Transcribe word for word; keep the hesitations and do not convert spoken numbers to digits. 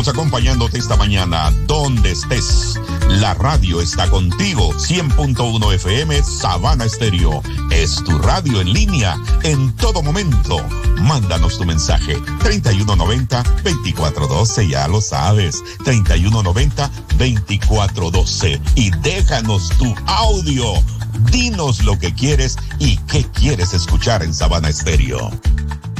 Acompañándote esta mañana, donde estés. La radio está contigo. cien punto uno F M Sabana Estéreo. Es tu radio en línea en todo momento. Mándanos tu mensaje. treinta y uno noventa, veinticuatro doce, ya lo sabes. treinta y uno noventa, veinticuatro doce. Y déjanos tu audio. Dinos lo que quieres y qué quieres escuchar en Sabana Estéreo.